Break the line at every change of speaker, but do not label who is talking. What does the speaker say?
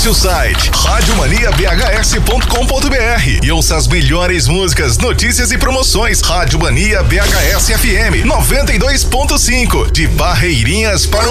Acesse o site radiomaniabhs.com.br e ouça as melhores músicas, notícias e promoções. Rádio Mania BHS FM 92.5, de Barreirinhas para o